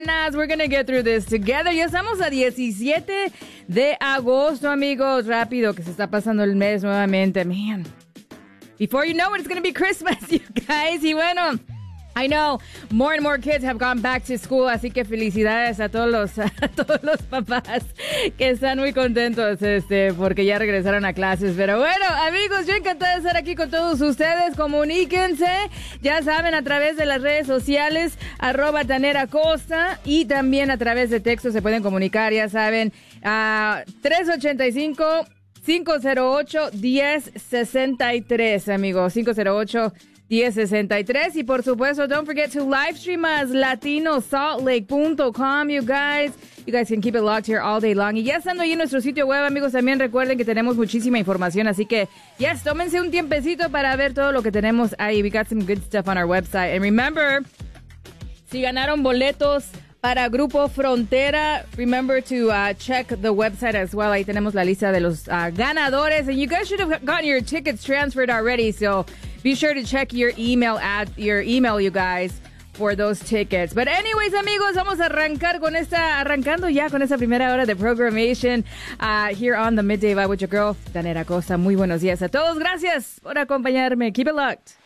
We're gonna get through this together. Ya estamos a 17 de agosto, amigos. Rápido que se está pasando el mes nuevamente, man. Before you know it, it's gonna be Christmas, you guys. Y bueno, I know more and more kids have gone back to school, así que felicidades a todos los papás que están muy contentos porque ya regresaron a clases. Pero bueno, amigos, yo encantada de estar aquí con todos ustedes. Comuníquense, ya saben, a través de las redes sociales, @TanerAcosta, y también a través de texto se pueden comunicar, ya saben, a 385-508-1063, amigos, 508-1063. Y por supuesto, don't forget to live stream us, latinosaltlake.com, you guys. You guys can keep it locked here all day long. Y ya estando ahí en nuestro sitio web, amigos, también recuerden que tenemos muchísima información. Así que, yes, tómense un tiempecito para ver todo lo que tenemos ahí. We got some good stuff on our website. And remember, si ganaron boletos para Grupo Frontera, remember to check the website as well. Ahí tenemos la lista de los ganadores. And you guys should have gotten your tickets transferred already. So be sure to check your email, you guys, for those tickets. But anyways, amigos, vamos a arrancar arrancando ya con esta primera hora de programation here on the Midday Vibe with your girl, Tanera Acosta. Muy buenos días a todos. Gracias por acompañarme. Keep it locked.